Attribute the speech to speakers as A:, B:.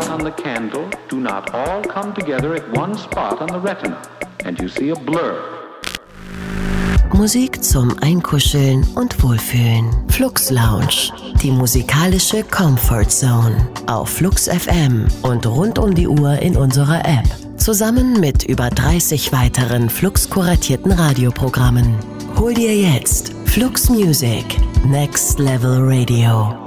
A: out on the candle do not all come together at one spot on the retina, and you see a blur.
B: Musik zum Einkuscheln und Wohlfühlen. Flux Lounge, die musikalische Comfort Zone. Auf Flux FM und rund um die Uhr in unserer App. Zusammen mit über 30 weiteren Flux-kuratierten Radioprogrammen. Hol dir jetzt Flux Music, Next Level Radio.